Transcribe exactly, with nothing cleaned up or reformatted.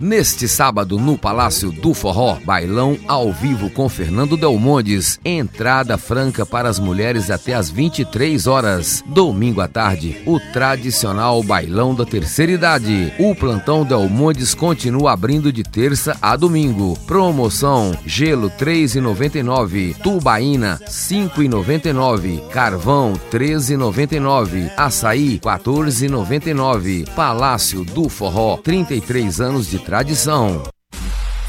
Neste sábado, no Palácio do Forró, bailão ao vivo com Fernando Delmondes. Entrada franca para as mulheres até às vinte e três horas. Domingo à tarde, o tradicional bailão da terceira idade. O plantão Delmondes continua abrindo de terça a domingo. Promoção: gelo três reais e noventa e nove centavos, tubaína cinco reais e noventa e nove centavos, carvão treze reais e noventa e nove centavos, açaí quatorze reais e noventa e nove centavos. Palácio do Forró, trinta e três anos de tradição.